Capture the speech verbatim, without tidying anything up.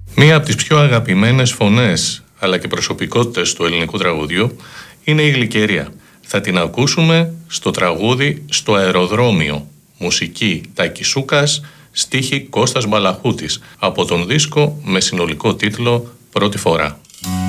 Μία από τις πιο αγαπημένες φωνές αλλά και προσωπικότητες του ελληνικού τραγουδιού είναι η Γλυκερία. Θα την ακούσουμε στο τραγούδι «Στο αεροδρόμιο». Μουσική Τάκης Σούκας, στίχη Κώστας Μπαλαχούτης, από τον δίσκο με συνολικό τίτλο «Πρώτη φορά».